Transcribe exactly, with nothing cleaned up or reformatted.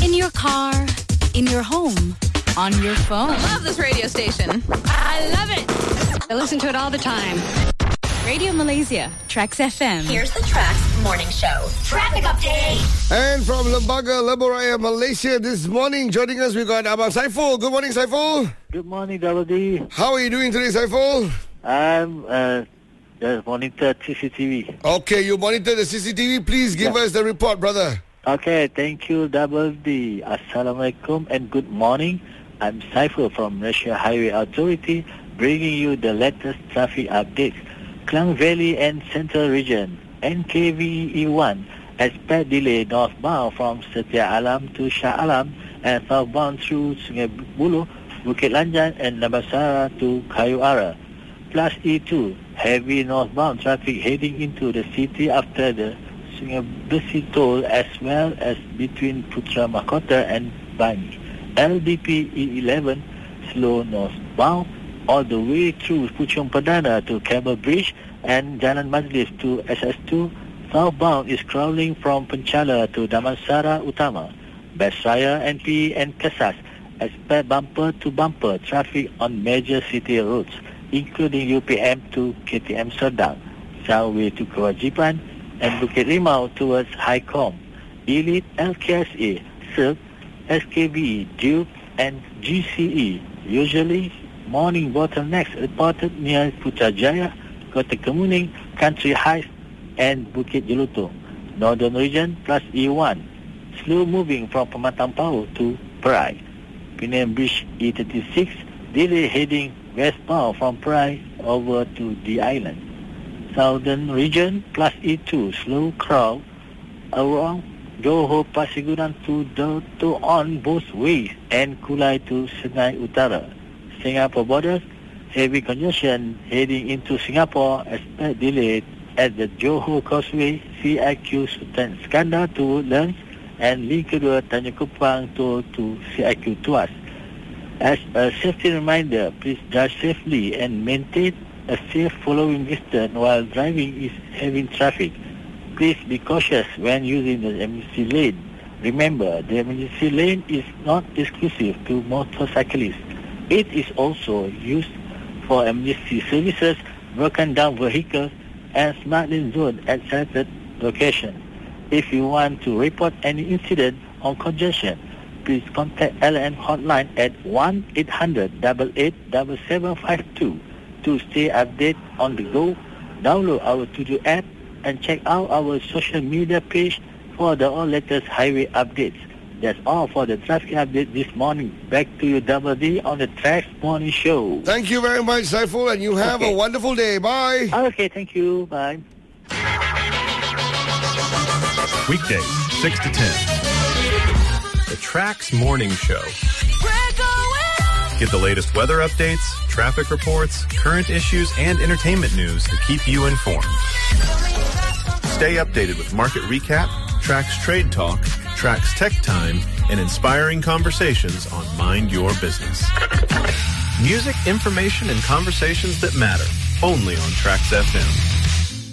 In your car, in your home, on your phone. I love this radio station. I love it. I listen to it all the time. Radio Malaysia, Trax F M. Here's the Trax Morning Show. Traffic update. And from Lembaga, Lebuh, Malaysia, this morning, joining us, we got Abang Saiful. Good morning, Saiful. Good morning, Double D. How are you doing today, Saiful? I'm uh, just monitor C C T V. Okay, you monitor the C C T V. Please give yeah. us the report, brother. Okay, thank you, Double D. Assalamualaikum and good morning. I'm Saiful from Malaysia Highway Authority, bringing you the latest traffic updates. Klang Valley and Central Region, N K V E one, expect delay northbound from Setia Alam to Shah Alam and southbound through Sungai Buloh, Bukit Lanjan and Nabasara to Kayu Ara. Plus E two, heavy northbound traffic heading into the city after the Sungai Besi toll as well as between Putra Mahkota and Bangi. L D P E eleven, slow northbound all the way through Puchong Perdana to Cable Bridge and Jalan Majlis to S S two. Southbound is crawling from Penchala to Damansara Utama. Besraya, N P and Kesas expect bumper-to-bumper traffic on major city roads, including U P M to K T M Serdang, Southway to Kewajipan, and Bukit Rimau towards Highcom. Elite, L K S A, Silk, S K B, Duke, and G C E. Usually, morning bottlenecks reported near Putrajaya, Kota Kemuning, Country Heights, and Bukit Jelutong. Northern Region plus E one, slow moving from Pematang Pauh to Perai. Penang Bridge E thirty-six, delay heading westbound from Perai over to the island. Southern Region plus E two, slow crowd around Johor Pasiguran to Doto on both ways and Kulai to Senai Utara. Singapore borders, heavy congestion heading into Singapore, expect delayed at the Johor Causeway, C I Q Sultan Iskandar to Woodlands, and link kedua Tanjung Kupang to, to C I Q Tuas. As a safety reminder, please drive safely and maintain a safe following distance while driving is heavy traffic. Please be cautious when using the emergency lane. Remember, the emergency lane is not exclusive to motorcyclists. It is also used for emergency services, broken down vehicles, and smart lane zone at selected locations. If you want to report any incident or congestion, please contact L N hotline at one eight hundred, eight eight seven seven five two to stay updated on the go. Download our Studio app and check out our social media page for the all latest highway updates. That's all for the traffic update this morning. Back to you, Double D, on the Trax Morning Show. Thank you very much, Saiful, and you have okay. a wonderful day. Bye. Okay, thank you. Bye. Weekdays, six to ten. The Trax Morning Show. Get the latest weather updates, traffic reports, current issues, and entertainment news to keep you informed. Stay updated with market recap, Trax Trade Talk, Trax Tech Time, and inspiring conversations on Mind Your Business. Music, information, and conversations that matter, only on Trax F M.